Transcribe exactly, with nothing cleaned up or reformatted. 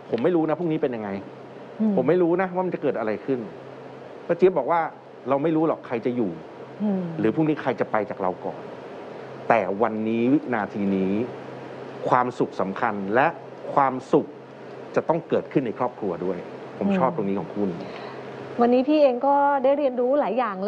ผมไม่รู้นะพรุ่งนี้เป็นยังไงผมไม่รู้นะว่ามันจะเกิดอะไรขึ้นป้าเจี๊ยบบอกว่าเราไม่รู้หรอกใครจะอยู่หรือพรุ่งนี้ใครจะไปจากเราก่อนแต่วันนี้วินาทีนี้ความสุขสำคัญและความสุขจะต้องเกิดขึ้นในครอบครัวด้วยผมชอบตรงนี้ของคุณวันนี้พี่เองก็ได้เรียนรู้หลายอย่าง